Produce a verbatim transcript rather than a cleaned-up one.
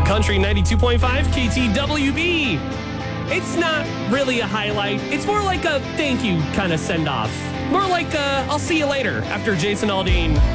Country ninety-two point five K T W B. It's not really a highlight. It's more like a thank you kind of send off. More like a I'll see you later after Jason Aldean